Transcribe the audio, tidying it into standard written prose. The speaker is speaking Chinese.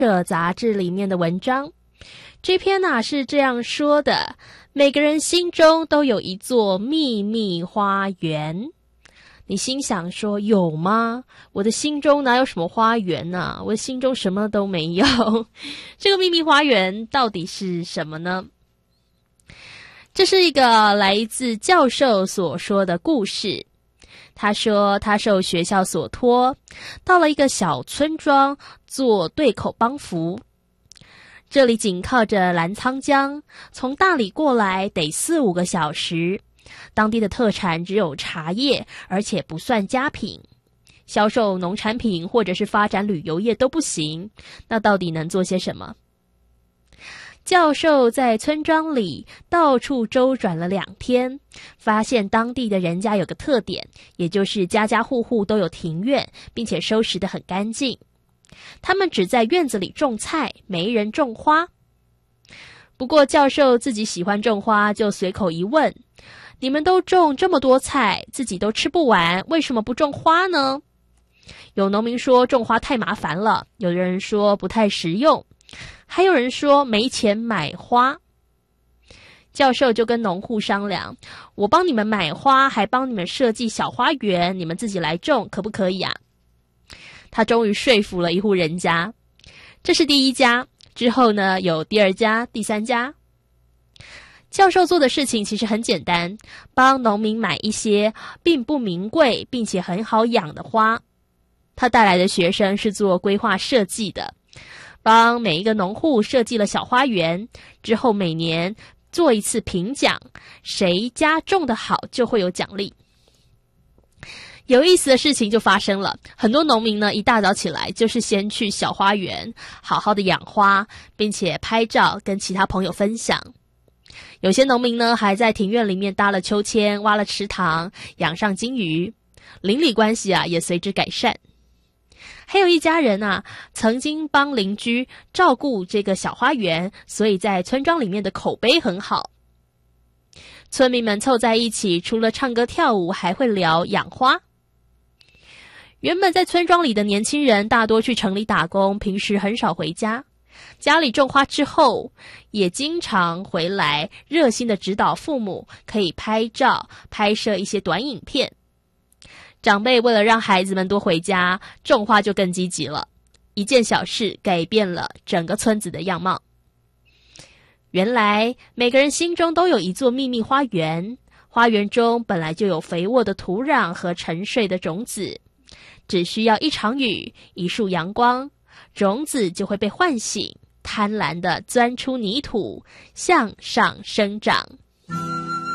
社杂志里面的文章。这篇是这样说的：每个人心中都有一座秘密花园。你心想说，有吗？我的心中哪有什么花园啊？我的心中什么都没有。这个秘密花园到底是什么呢？这是一个来自教授所说的故事。他说他受学校所托，到了一个小村庄做对口帮扶。这里紧靠着澜沧江，从大理过来得4-5个小时。当地的特产只有茶叶，而且不算佳品。销售农产品或者是发展旅游业都不行。那到底能做些什么？教授在村庄里到处周转了2天，发现当地的人家有个特点，也就是家家户户都有庭院，并且收拾得很干净。他们只在院子里种菜，没人种花。不过教授自己喜欢种花，就随口一问：你们都种这么多菜，自己都吃不完，为什么不种花呢？有农民说种花太麻烦了，有人说不太实用，还有人说没钱买花。教授就跟农户商量：我帮你们买花，还帮你们设计小花园，你们自己来种，可不可以啊？他终于说服了一户人家。这是第1家，之后呢，有第2家、第3家。教授做的事情其实很简单，帮农民买一些并不名贵并且很好养的花。他带来的学生是做规划设计的，帮每一个农户设计了小花园，之后每年做一次评奖，谁家种得好就会有奖励。有意思的事情就发生了，很多农民呢一大早起来就是先去小花园好好的养花，并且拍照跟其他朋友分享。有些农民呢还在庭院里面搭了秋千，挖了池塘，养上金鱼，邻里关系也随之改善。还有一家人曾经帮邻居照顾这个小花园，所以在村庄里面的口碑很好。村民们凑在一起，除了唱歌跳舞，还会聊养花。原本在村庄里的年轻人大多去城里打工，平时很少回家。家里种花之后，也经常回来热心的指导父母，可以拍照，拍摄一些短影片。长辈为了让孩子们多回家，种花就更积极了。一件小事改变了整个村子的样貌。原来每个人心中都有一座秘密花园，花园中本来就有肥沃的土壤和沉睡的种子，只需要一场雨，一束阳光，种子就会被唤醒，贪婪地钻出泥土，向上生长。